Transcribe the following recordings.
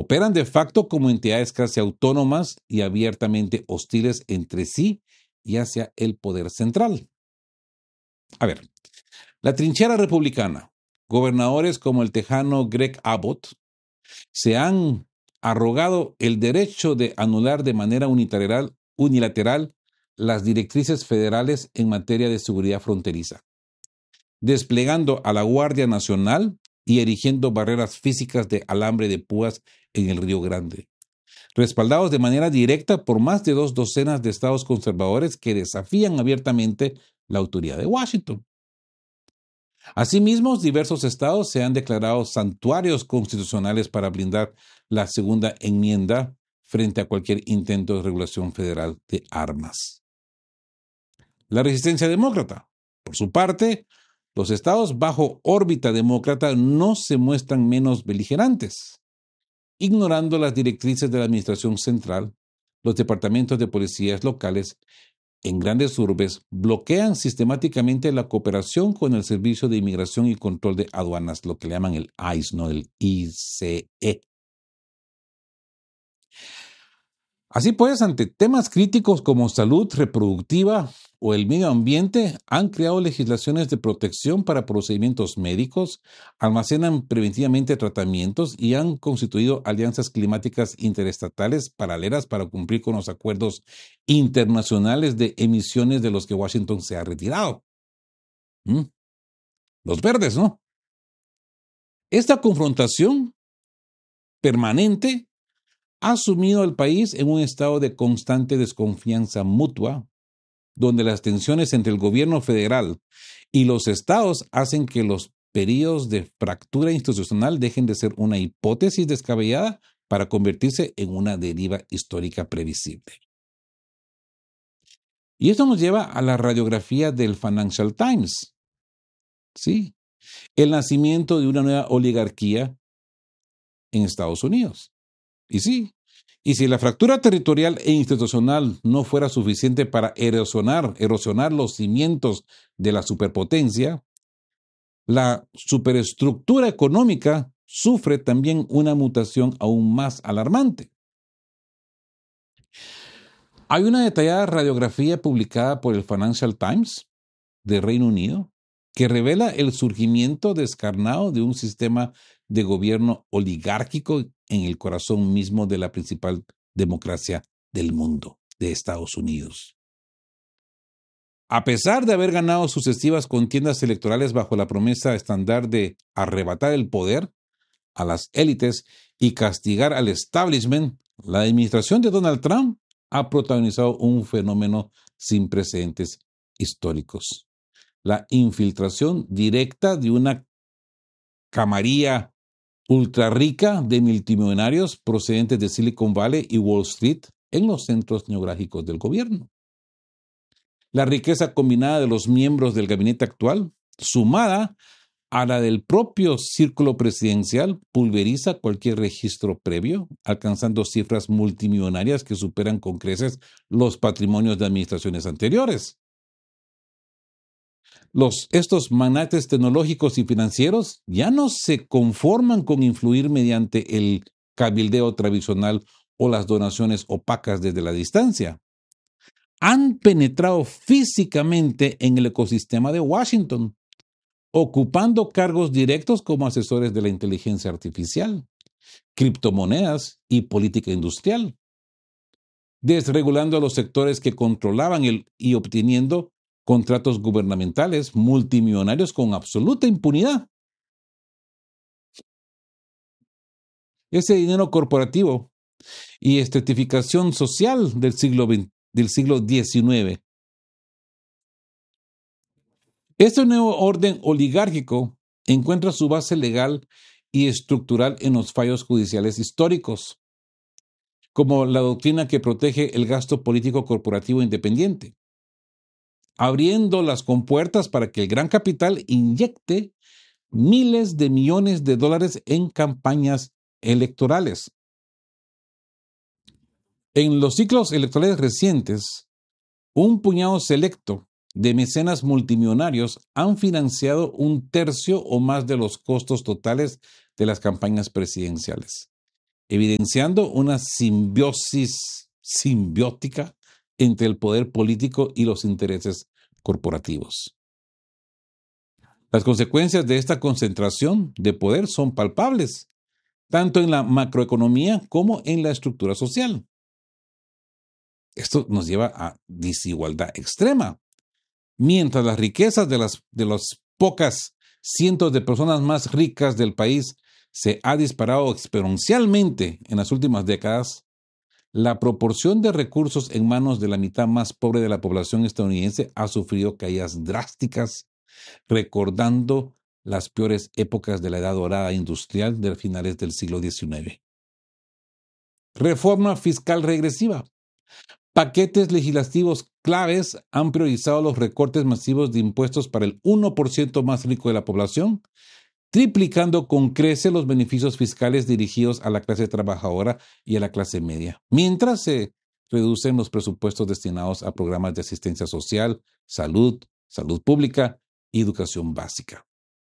operan de facto como entidades casi autónomas y abiertamente hostiles entre sí y hacia el poder central. A ver, la trinchera republicana, gobernadores como el tejano Greg Abbott, se han arrogado el derecho de anular de manera unilateral las directrices federales en materia de seguridad fronteriza, desplegando a la Guardia Nacional y erigiendo barreras físicas de alambre de púas en el Río Grande, respaldados de manera directa por más de 2 docenas de estados conservadores que desafían abiertamente la autoridad de Washington. Asimismo, diversos estados se han declarado santuarios constitucionales para blindar la segunda enmienda frente a cualquier intento de regulación federal de armas. La resistencia demócrata. Por su parte, los estados bajo órbita demócrata no se muestran menos beligerantes. Ignorando las directrices de la administración central, los departamentos de policías locales en grandes urbes bloquean sistemáticamente la cooperación con el Servicio de Inmigración y Control de Aduanas, lo que le llaman el ICE, no el ICE. Así pues, ante temas críticos como salud reproductiva o el medio ambiente, han creado legislaciones de protección para procedimientos médicos, almacenan preventivamente tratamientos y han constituido alianzas climáticas interestatales paralelas para cumplir con los acuerdos internacionales de emisiones de los que Washington se ha retirado. Los verdes, ¿no? Esta confrontación permanente ha sumido al país en un estado de constante desconfianza mutua, donde las tensiones entre el gobierno federal y los estados hacen que los periodos de fractura institucional dejen de ser una hipótesis descabellada para convertirse en una deriva histórica previsible. Y esto nos lleva a la radiografía del Financial Times. Sí, el nacimiento de una nueva oligarquía en Estados Unidos. Y sí, y si la fractura territorial e institucional no fuera suficiente para erosionar los cimientos de la superpotencia, la superestructura económica sufre también una mutación aún más alarmante. Hay una detallada radiografía publicada por el Financial Times de Reino Unido que revela el surgimiento descarnado de un sistema de gobierno oligárquico en el corazón mismo de la principal democracia del mundo, de Estados Unidos. A pesar de haber ganado sucesivas contiendas electorales bajo la promesa estándar de arrebatar el poder a las élites y castigar al establishment, la administración de Donald Trump ha protagonizado un fenómeno sin precedentes históricos: la infiltración directa de una camarilla ultra rica de multimillonarios procedentes de Silicon Valley y Wall Street en los centros neurálgicos del gobierno. La riqueza combinada de los miembros del gabinete actual, sumada a la del propio círculo presidencial, pulveriza cualquier registro previo, alcanzando cifras multimillonarias que superan con creces los patrimonios de administraciones anteriores. Estos magnates tecnológicos y financieros ya no se conforman con influir mediante el cabildeo tradicional o las donaciones opacas desde la distancia. Han penetrado físicamente en el ecosistema de Washington, ocupando cargos directos como asesores de la inteligencia artificial, criptomonedas y política industrial, desregulando a los sectores que controlaban y obteniendo contratos gubernamentales multimillonarios con absoluta impunidad. Ese dinero corporativo y estratificación social del siglo XIX. Este nuevo orden oligárquico encuentra su base legal y estructural en los fallos judiciales históricos, como la doctrina que protege el gasto político corporativo independiente, abriendo las compuertas para que el gran capital inyecte miles de millones de dólares en campañas electorales. En los ciclos electorales recientes, un puñado selecto de mecenas multimillonarios han financiado 1/3 o más de los costos totales de las campañas presidenciales. evidenciando una simbiosis simbiótica entre el poder político y los intereses corporativos. Las consecuencias de esta concentración de poder son palpables, tanto en la macroeconomía como en la estructura social. Esto nos lleva a desigualdad extrema. Mientras las riquezas de las pocas cientos de personas más ricas del país se ha disparado exponencialmente en las últimas décadas, la proporción de recursos en manos de la mitad más pobre de la población estadounidense ha sufrido caídas drásticas, recordando las peores épocas de la Edad Dorada industrial de finales del siglo XIX. Reforma fiscal regresiva. Paquetes legislativos claves han priorizado los recortes masivos de impuestos para el 1% más rico de la población, triplicando con creces los beneficios fiscales dirigidos a la clase trabajadora y a la clase media, mientras se reducen los presupuestos destinados a programas de asistencia social, salud pública y educación básica.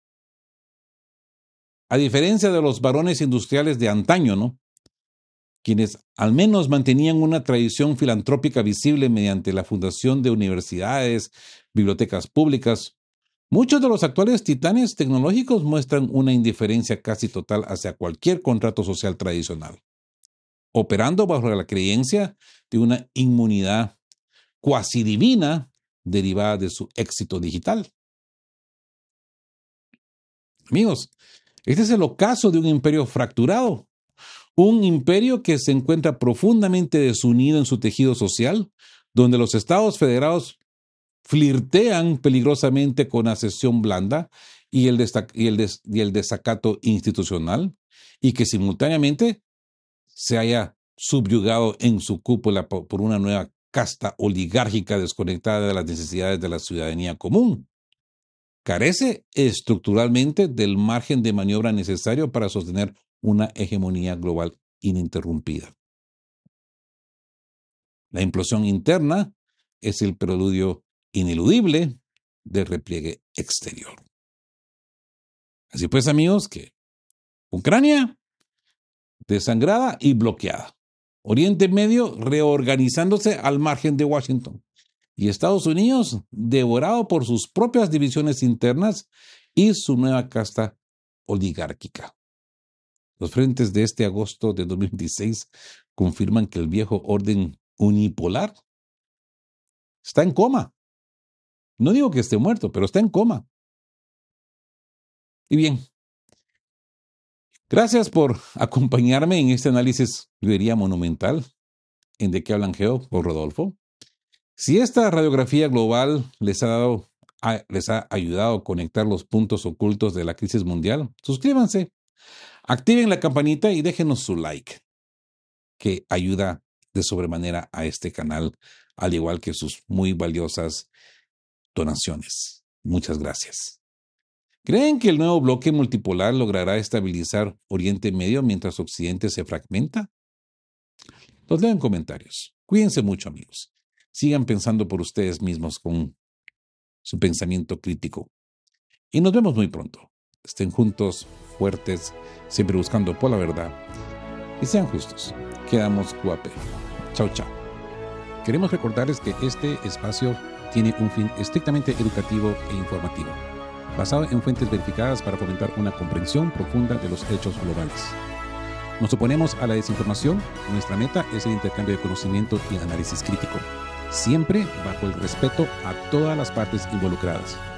A diferencia de los varones industriales de antaño, ¿no?, quienes al menos mantenían una tradición filantrópica visible mediante la fundación de universidades, bibliotecas públicas, muchos de los actuales titanes tecnológicos muestran una indiferencia casi total hacia cualquier contrato social tradicional, operando bajo la creencia de una inmunidad cuasi divina derivada de su éxito digital. Amigos, este es el ocaso de un imperio fracturado, un imperio que se encuentra profundamente desunido en su tejido social, donde los estados federados flirtean peligrosamente con la secesión blanda y el desacato institucional, y que simultáneamente se haya subyugado en su cúpula por una nueva casta oligárquica desconectada de las necesidades de la ciudadanía común. Carece estructuralmente del margen de maniobra necesario para sostener una hegemonía global ininterrumpida. La implosión interna es el preludio ineludible del repliegue exterior. Así pues, amigos, que Ucrania desangrada y bloqueada, Oriente Medio reorganizándose al margen de Washington y Estados Unidos devorado por sus propias divisiones internas y su nueva casta oligárquica. Los frentes de este agosto de 2016 confirman que el viejo orden unipolar está en coma. No digo que esté muerto, pero está en coma. Y bien, gracias por acompañarme en este análisis, yo diría, monumental, en De qué hablan Geo, por Rodolfo. Si esta radiografía global les ha ayudado a conectar los puntos ocultos de la crisis mundial, suscríbanse, activen la campanita y déjenos su like, que ayuda de sobremanera a este canal, al igual que sus muy valiosas donaciones. Muchas gracias. ¿Creen que el nuevo bloque multipolar logrará estabilizar Oriente Medio mientras Occidente se fragmenta? Los leo en comentarios. Cuídense mucho, amigos. Sigan pensando por ustedes mismos con su pensamiento crítico. Y nos vemos muy pronto. Estén juntos, fuertes, siempre buscando por la verdad. Y sean justos. Quedamos guape. Chao, chao. Queremos recordarles que este espacio tiene un fin estrictamente educativo e informativo, basado en fuentes verificadas para fomentar una comprensión profunda de los hechos globales. Nos oponemos a la desinformación. Nuestra meta es el intercambio de conocimiento y análisis crítico, siempre bajo el respeto a todas las partes involucradas.